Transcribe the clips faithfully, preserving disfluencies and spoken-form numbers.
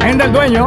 en Del Dueño.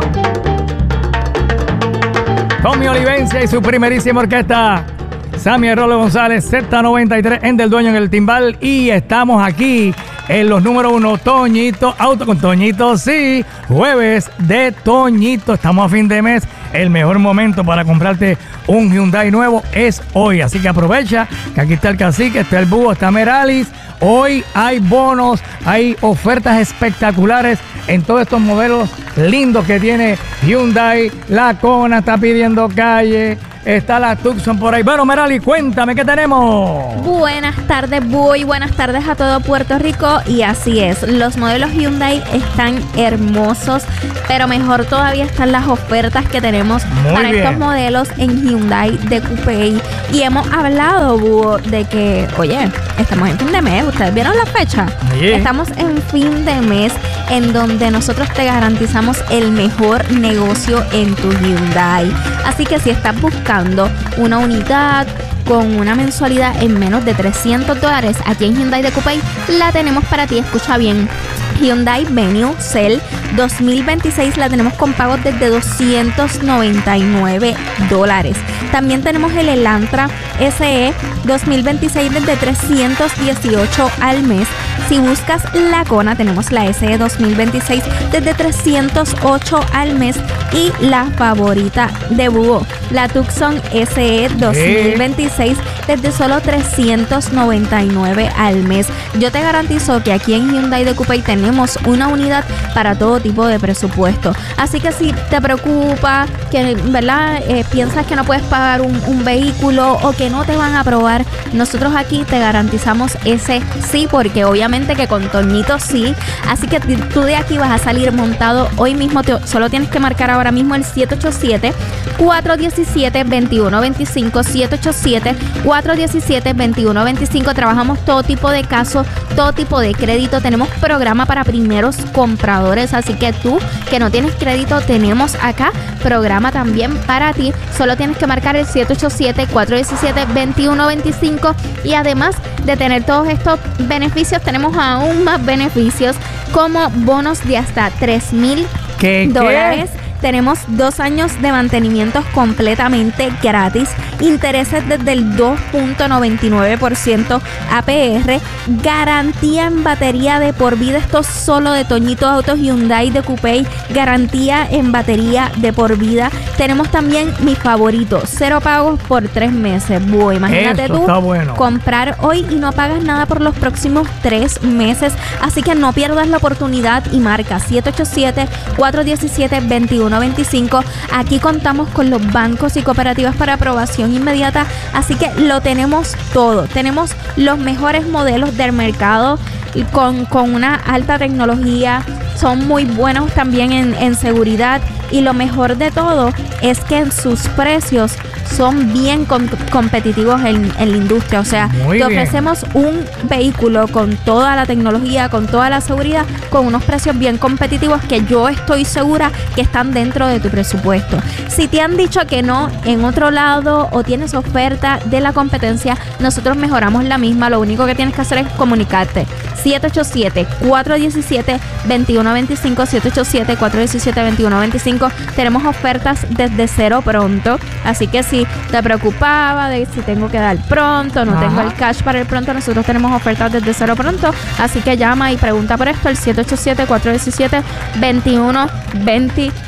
Tommy Olivencia y su primerísima orquesta. Sammy Rolo González, Z noventa y tres en Del Dueño en el timbal. Y estamos aquí en los número uno, Toñito Auto con Toñito, sí. Jueves de Toñito. Estamos a fin de mes. El mejor momento para comprarte un Hyundai nuevo es hoy. Así que aprovecha que aquí está el Cacique, está el Búho, está Meralis. Hoy hay bonos, hay ofertas espectaculares en todos estos modelos lindos que tiene Hyundai. La Kona está pidiendo calle. Está la Tucson por ahí. Bueno, Merali, cuéntame, ¿qué tenemos? Buenas tardes, muy buenas tardes a todo Puerto Rico. Y así es, los modelos Hyundai están hermosos, pero mejor todavía están las ofertas que tenemos Muy para bien. estos modelos en Hyundai de Coupé. Y hemos hablado, Búho, de que, oye, estamos en fin de mes. ¿Ustedes vieron la fecha? Sí. Estamos en fin de mes, en donde nosotros te garantizamos el mejor negocio en tu Hyundai. Así que si estás buscando una unidad con una mensualidad en menos de trescientos dólares, aquí en Hyundai de Coupé la tenemos para ti. Escucha bien. Hyundai Venue Cell dos mil veintiséis la tenemos con pagos desde doscientos noventa y nueve dólares. También tenemos el Elantra S E dos mil veintiséis desde trescientos dieciocho al mes. Si buscas la Kona, tenemos la S E dos mil veintiséis desde trescientos ocho al mes. Y la favorita de Búho, la Tucson S E dos mil veintiséis desde solo trescientos noventa y nueve al mes. Yo te garantizo que aquí en Hyundai de Coupé tenemos una unidad para todo tipo de presupuesto. Así que si te preocupa, que verdad eh, piensas que no puedes pagar un, un vehículo o que no te van a aprobar, nosotros aquí te garantizamos ese sí, porque obviamente que con Toñito sí. Así que tú de aquí vas a salir montado hoy mismo. Te, solo tienes que marcar ahora mismo el siete ocho siete, cuatro uno siete, dos uno dos cinco, siete ocho siete, cuatro uno siete, dos uno dos cinco. Trabajamos todo tipo de casos, todo tipo de crédito. Tenemos programa para primeros compradores, así que tú que no tienes crédito, tenemos acá programa también para ti. Solo tienes que marcar el siete ocho siete, cuatro uno siete, dos uno dos cinco. Y además de tener todos estos beneficios, tenemos aún más beneficios, como bonos de hasta tres mil dólares. Tenemos dos años de mantenimientos completamente gratis, intereses desde el dos punto noventa y nueve por ciento A P R, garantía en batería de por vida. Esto solo de Toñito Autos Hyundai de Coupé, garantía en batería de por vida. Tenemos también mi favorito, cero pagos por tres meses. Bueno, imagínate Eso tú está bueno. comprar hoy y no pagas nada por los próximos tres meses. Así que no pierdas la oportunidad y marca siete ocho siete, cuatro uno siete, dos uno dos cinco. Aquí contamos con los bancos y cooperativas para aprobación inmediata, así que lo tenemos todo. Tenemos los mejores modelos del mercado con, con una alta tecnología. Son muy buenos también en, en seguridad, y lo mejor de todo es que en sus precios son bien com- competitivos en, en la industria. O sea, Muy te bien. ofrecemos un vehículo con toda la tecnología, con toda la seguridad, con unos precios bien competitivos que yo estoy segura que están dentro de tu presupuesto. Si te han dicho que no en otro lado o tienes oferta de la competencia, nosotros mejoramos la misma. Lo único que tienes que hacer es comunicarte. siete ocho siete, cuatro uno siete, dos uno dos cinco, siete ocho siete, cuatro uno siete, dos uno dos cinco. Tenemos ofertas desde cero pronto, así que si te preocupaba de si tengo que dar pronto, no Ajá. tengo el cash para el pronto, nosotros tenemos ofertas desde cero pronto, así que llama y pregunta por esto, el siete ocho siete, cuatro uno siete, dos uno dos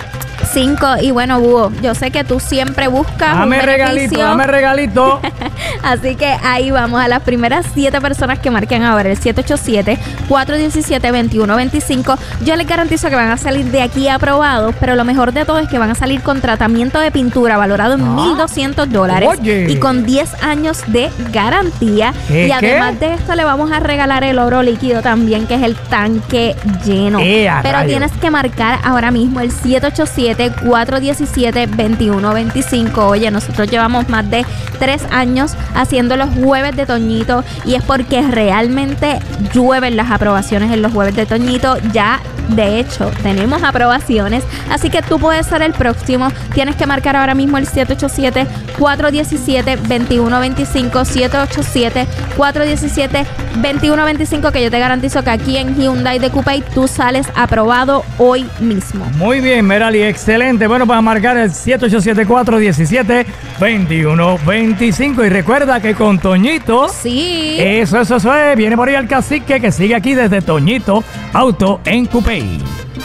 cinco. Y bueno, Búho, yo sé que tú siempre buscas un Dame regalito, beneficio. dame regalito. Así que ahí vamos a las primeras siete personas que marquen ahora el siete ocho siete, cuatro uno siete, dos uno dos cinco. Yo les garantizo que van a salir de aquí aprobados, pero lo mejor de todo es que van a salir con tratamiento de pintura valorado en Ah. mil doscientos dólares Oye. y con diez años de garantía. ¿Qué, Y además qué? de esto le vamos a regalar el oro líquido también, que es el tanque lleno. ¡Eh, a Pero rayos! tienes que marcar ahora mismo el siete ocho siete, siete, cuatro uno siete, dos uno dos cinco. Oye, nosotros llevamos más de tres años haciendo los jueves de Toñito y es porque realmente llueven las aprobaciones en los jueves de Toñito. Ya, de hecho, tenemos aprobaciones, así que tú puedes ser el próximo. Tienes que marcar ahora mismo el siete ocho siete, cuatro uno siete, dos uno dos cinco, siete ocho siete, cuatro uno siete, dos uno dos cinco, que yo te garantizo que aquí en Hyundai de Coupé tú sales aprobado hoy mismo. Muy bien, Merali, excelente. Bueno, para marcar el siete ocho siete, cuatro uno siete, dos uno dos cinco. Y recuerda que con Toñito, sí, eso, eso, eso es. Viene por ahí el cacique que sigue aquí desde Toñito Auto en Coupé.